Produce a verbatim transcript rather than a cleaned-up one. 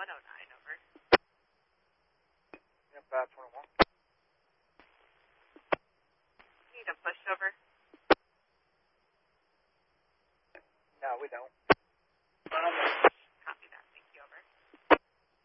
one oh nine, over. Yep, five twenty-one. Need a pushover? No, we don't.